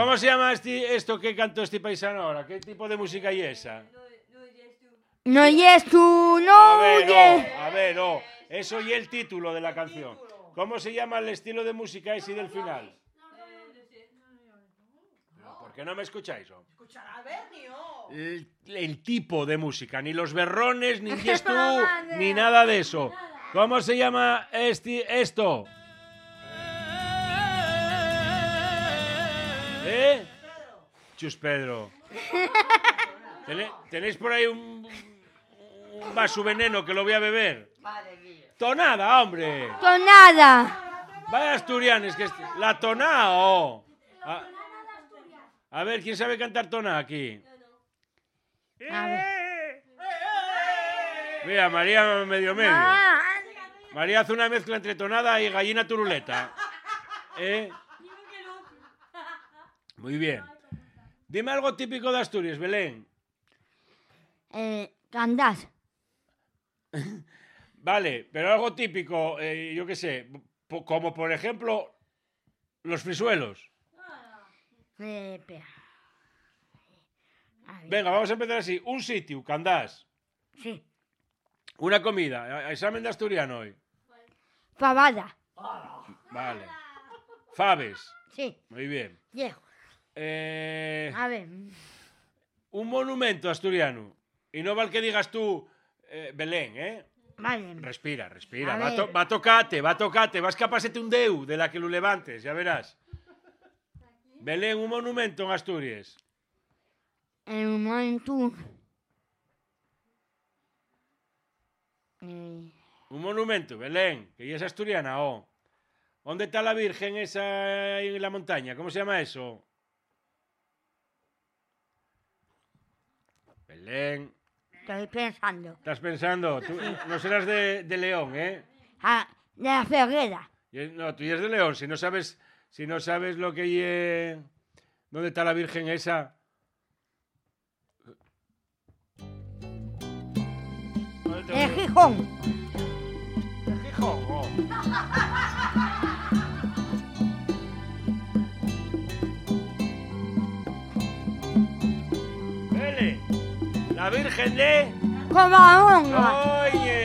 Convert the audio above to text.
¿Cómo se llama esto que cantó este paisano ahora? ¿Qué tipo de música hay esa? No oyes tú, no oyes. A ver, eso y el título de la canción. ¿Cómo se llama el estilo de música ese del final? ¿Por qué no me escucháis? El tipo de música, ni los berrones, ni yes tú, ni nada de eso. ¿Cómo se llama esto? Chus Pedro. ¿Tenéis por ahí un vaso veneno que lo voy a beber? Tonada, hombre. Tonada. Vaya asturianes que la tonao. A ver, ¿quién sabe cantar tonada aquí? A ver. Mira, María medio. María hace una mezcla entre tonada y gallina turuleta. Muy bien. Dime algo típico de Asturias, Belén. Candás. Vale, pero algo típico, yo qué sé, como por ejemplo los frisuelos. Espera. Venga, vamos a empezar así. Un sitio, Candás. Sí. Una comida. Examen de asturiano hoy. Fabada. Vale. Faves. Sí. Muy bien. Viejo. A ver. Un monumento asturiano. Y no vale que digas tú Belén, ¿eh? Vale. Respira. Va a tocarte. Vas que pasete un deu de la que lo levantes, ya verás. Belén, un monumento en Asturias. Un momento. Un monumento, Belén, que ya es asturiana, ¿o? ¿Dónde está la Virgen esa en la montaña? ¿Cómo se llama eso? Belén. Estoy pensando. ¿Estás pensando? Tú no serás de León, ¿eh? De la Ferrera. No, tú ya es de León. Si no sabes lo que hay... ¿Dónde está la Virgen esa? En Gijón. ¿En Gijón? Oh. Vele, la Virgen de... Covadonga. Oye,